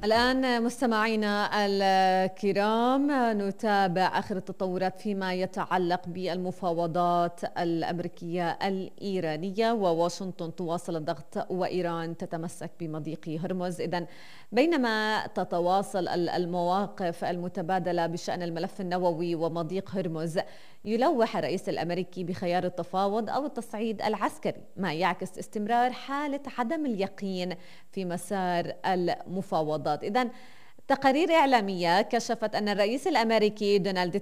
الآن مستمعينا الكرام نتابع آخر التطورات فيما يتعلق بالمفاوضات الأمريكية الإيرانية، وواشنطن تواصل الضغط وإيران تتمسك بمضيق هرمز. إذن بينما تتواصل المواقف المتبادلة بشأن الملف النووي ومضيق هرمز، يلوح الرئيس الأمريكي بخيار التفاوض أو التصعيد العسكري، ما يعكس استمرار حالة عدم اليقين في مسار المفاوضات. إذن تقارير إعلامية كشفت أن الرئيس الأمريكي دونالد